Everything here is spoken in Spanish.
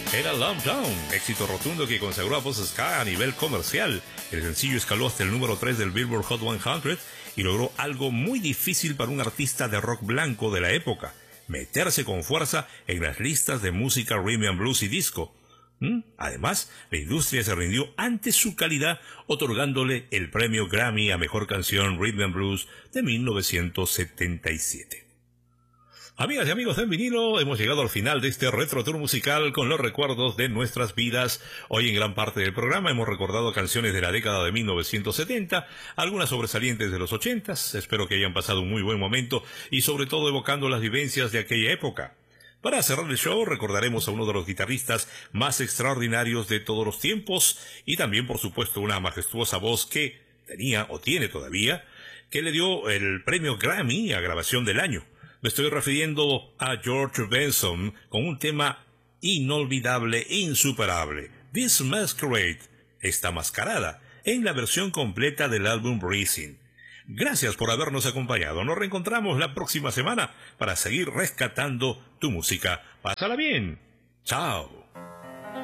Era Love Down, éxito rotundo que consagró a Boss Ska a nivel comercial. El sencillo escaló hasta el número 3 del Billboard Hot 100 y logró algo muy difícil para un artista de rock blanco de la época: meterse con fuerza en las listas de música rhythm and blues y disco. Además, la industria se rindió ante su calidad, otorgándole el premio Grammy a Mejor Canción Rhythm and Blues de 1977. Amigas y amigos del vinilo, hemos llegado al final de este retro tour musical con los recuerdos de nuestras vidas. Hoy en gran parte del programa hemos recordado canciones de la década de 1970, algunas sobresalientes de los 80s, espero que hayan pasado un muy buen momento y sobre todo evocando las vivencias de aquella época. Para cerrar el show recordaremos a uno de los guitarristas más extraordinarios de todos los tiempos y también por supuesto una majestuosa voz que tenía o tiene todavía, que le dio el premio Grammy a grabación del año. Me estoy refiriendo a George Benson con un tema inolvidable e insuperable, This Masquerade, esta mascarada, en la versión completa del álbum Breathing. Gracias por habernos acompañado. Nos reencontramos la próxima semana para seguir rescatando tu música. Pásala bien. Chao.